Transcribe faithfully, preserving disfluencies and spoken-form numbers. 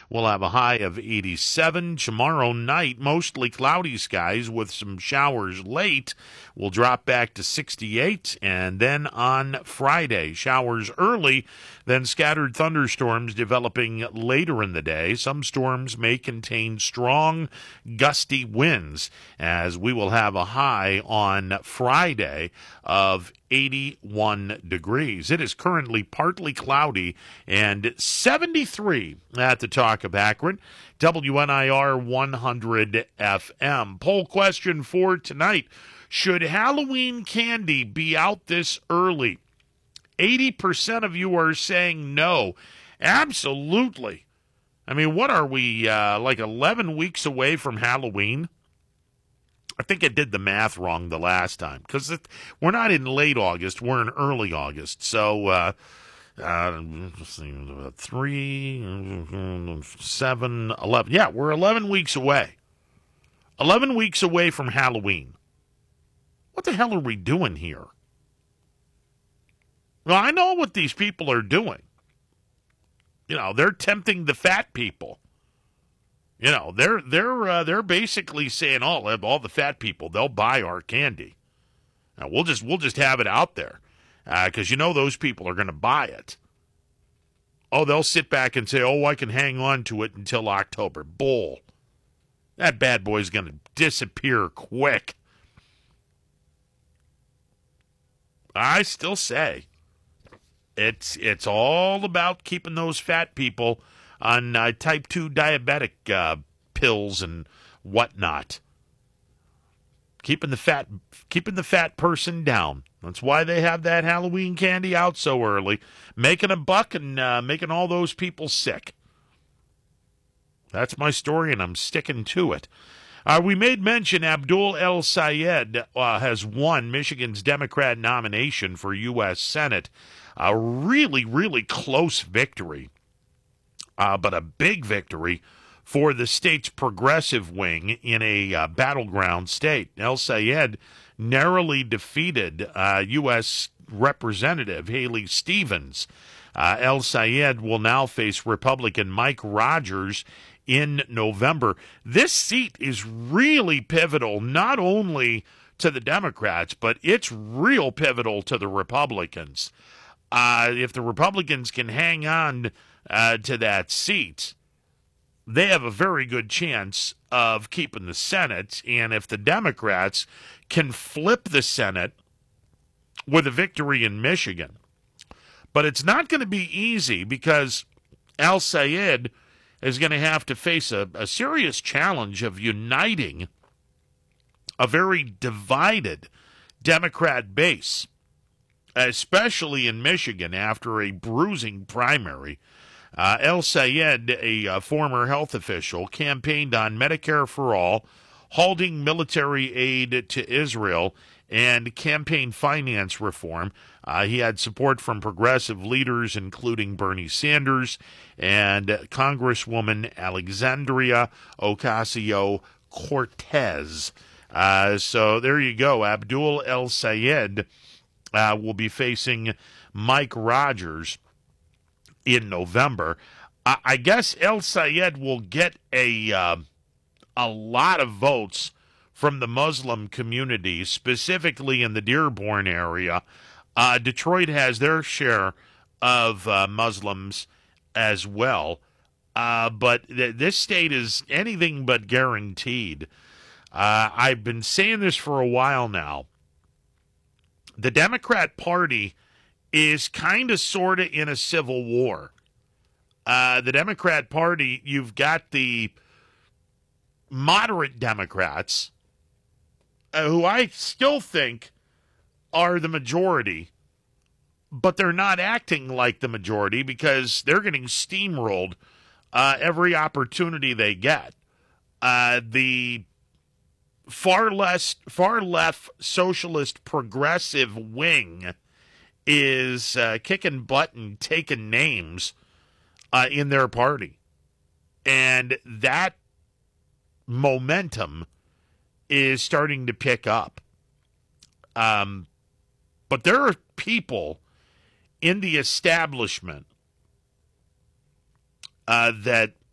we'll have a high of eighty-seven. Tomorrow night, mostly cloudy skies with some showers late. We'll drop back to sixty-eight. And then on Friday, showers early, then scattered thunderstorms developing later in the day. Some storms may contain strong, gusty winds, as we will have a high on Friday of eighty-one degrees. It is currently partly cloudy and seventy-three at the Talk of Akron. W N I R one hundred F M. Poll question for tonight: should Halloween candy be out this early? eighty percent of you are saying no. Absolutely. I mean, what are we, uh, like eleven weeks away from Halloween? I think I did the math wrong the last time, because we're not in late August, we're in early August. So, uh, uh, three, seven, eleven. Yeah, we're eleven weeks away. eleven weeks away from Halloween. What the hell are we doing here? Well, I know what these people are doing. You know, they're tempting the fat people. You know, they're they're uh, they're basically saying, "Oh, all the fat people, they'll buy our candy. Now we'll just we'll just have it out there, because uh, you know those people are going to buy it. Oh, they'll sit back and say, "Oh, I can hang on to it until October." Bull. That bad boy's going to disappear quick. I still say it's it's all about keeping those fat people on uh, type two diabetic uh, pills and whatnot. Keeping the fat keeping the fat person down. That's why they have that Halloween candy out so early, making a buck and uh, making all those people sick. That's my story, and I'm sticking to it. Uh, we made mention Abdul El-Sayed uh, has won Michigan's Democrat nomination for U S Senate. A really, really close victory. Uh, but a big victory for the state's progressive wing in a uh, battleground state. El-Sayed narrowly defeated uh, U S Representative Haley Stevens. Uh, El-Sayed will now face Republican Mike Rogers in November. This seat is really pivotal, not only to the Democrats, but it's real pivotal to the Republicans. Uh, if the Republicans can hang on Uh, to that seat, they have a very good chance of keeping the Senate. And if the Democrats can flip the Senate with a victory in Michigan, but it's not going to be easy, because El-Sayed is going to have to face a, a serious challenge of uniting a very divided Democrat base, especially in Michigan after a bruising primary. Uh, El-Sayed, a uh, former health official, campaigned on Medicare for All, halting military aid to Israel, and campaign finance reform. Uh, he had support from progressive leaders, including Bernie Sanders and Congresswoman Alexandria Ocasio-Cortez. Uh, so there you go. Abdul El-Sayed uh, will be facing Mike Rogers in November. I, I guess El-Sayed will get a uh, a lot of votes from the Muslim community, specifically in the Dearborn area. Uh, Detroit has their share of uh, Muslims as well. Uh, but th- this state is anything but guaranteed. Uh, I've been saying this for a while now. The Democrat Party is kind of sort of in a civil war. Uh, the Democrat Party, you've got the moderate Democrats, uh, who I still think are the majority, but they're not acting like the majority because they're getting steamrolled uh, every opportunity they get. Uh, the far less, far left socialist progressive wing is uh, kicking butt and taking names uh, in their party. And that momentum is starting to pick up. Um, but there are people in the establishment uh, that